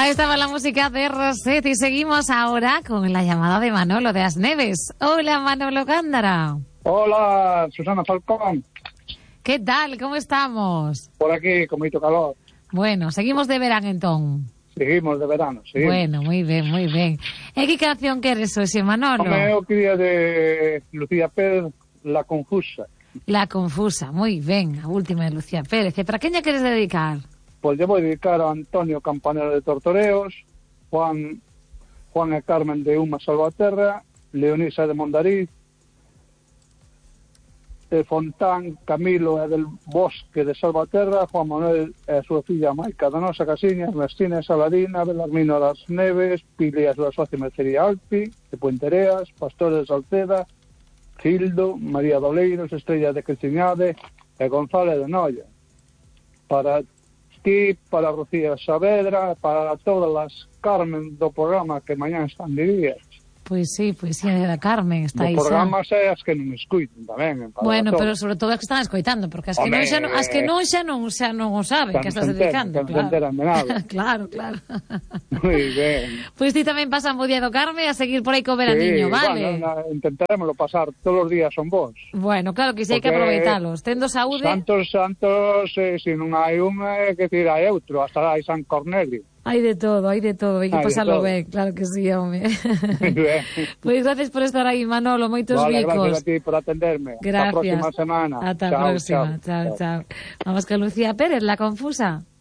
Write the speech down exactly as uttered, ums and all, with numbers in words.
Ahí estaba la música de Roset y seguimos ahora con la llamada de Manolo de Asneves. Hola, Manolo Gándara. Hola, Susana Falcón. ¿Qué tal? ¿Cómo estamos? Por aquí, con moito calor. Bueno, seguimos de verán entón. Seguimos de verano, seguimos. Bueno, moi ben, moi ben. E que canción queres hoxe, Manolo? Home, eu quería de Lucía Pérez, La Confusa. La Confusa, moi ben, a última de Lucía Pérez. E para quen lle queres dedicar? Pois lle vou dedicar a Antonio Campanero de Tortoreos, Juan Juan e Carmen de Uma Salvaterra, Leonisa de Mondariz, de Fontán, Camilo e del Bosque de Salvaterra, Juan Manuel e a súa filla Maica da Nosa Casiña, Ernestina e Saladina, Belarmino das Neves, Pilias da Socia Mercería Alpi, de Puentereas, Pastores de Salceda, Gildo, María Doleiros, Estrella de Creciñade e González de Noia. Para ti, para Rocía Saavedra, para todas as Carmen do programa que mañán están de días. Pois sí, pois sí, da Carmen está aí. Os programas é as que non escuiten tamén. Bueno, pero sobre todo as que están escoitando, porque as que non xa non, as que non xa non, xa non o saben que estás dedicando, claro. Que non se enteran de nada. Claro, claro. Moi ben. Pois ti tamén pasan bo día do Carmen a seguir por aí co veraniño, sí, vale? Bueno, intentaremoslo pasar todos os días son vos. Bueno, claro que sí, hai que aproveitalos. Tendo saúde... Santos, santos, eh, se non hai un, eh, que tira hai outro, hasta hai San Cornelio. Hai de todo, hai de todo, hai que pasarlo ben, claro que sí, home. Pois gracias por estar aí, Manolo, moitos vale, bicos. Gracias a ti por atenderme. Gracias. Hasta a próxima semana. Ata a próxima, chao, chao. Vamos con Lucía Pérez, La Confusa.